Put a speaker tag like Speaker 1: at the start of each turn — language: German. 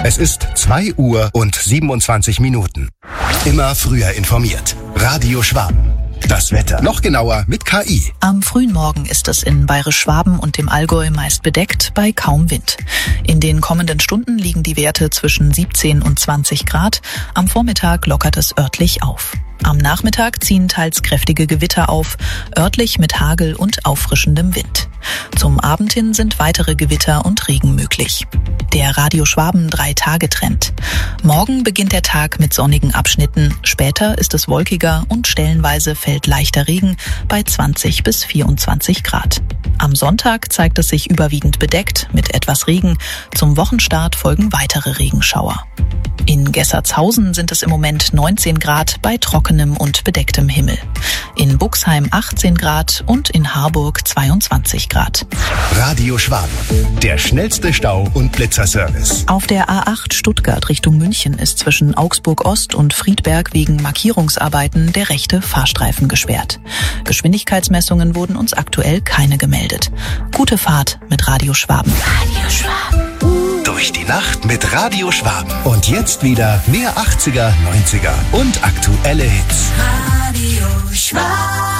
Speaker 1: Es ist 2 Uhr und 27 Minuten. Immer früher informiert. Radio Schwaben. Das Wetter noch genauer mit KI.
Speaker 2: Am frühen Morgen ist es in Bayerisch-Schwaben und dem Allgäu meist bedeckt bei kaum Wind. In den kommenden Stunden liegen die Werte zwischen 17 und 20 Grad. Am Vormittag lockert es örtlich auf. Am Nachmittag ziehen teils kräftige Gewitter auf, örtlich mit Hagel und auffrischendem Wind. Zum Abend hin sind weitere Gewitter und Regen möglich. Der Radio Schwaben 3-Tage-Trend. Morgen beginnt der Tag mit sonnigen Abschnitten. Später ist es wolkiger und stellenweise fällt leichter Regen bei 20 bis 24 Grad. Am Sonntag zeigt es sich überwiegend bedeckt mit etwas Regen. Zum Wochenstart folgen weitere Regenschauer. In Gessertshausen sind es im Moment 19 Grad bei trockenem und bedecktem Himmel. In Buxheim 18 Grad und in Harburg 22 Grad.
Speaker 1: Radio Schwaben, der schnellste Stau- und Blitzerservice.
Speaker 2: Auf der A8 Stuttgart Richtung München ist zwischen Augsburg Ost und Friedberg wegen Markierungsarbeiten der rechte Fahrstreifen gesperrt. Geschwindigkeitsmessungen wurden uns aktuell keine gemeldet. Gute Fahrt mit Radio Schwaben.
Speaker 1: Radio Schwaben. Durch die Nacht mit Radio Schwaben. Und jetzt wieder mehr 80er, 90er und aktuelle Hits.
Speaker 3: Radio Schwaben.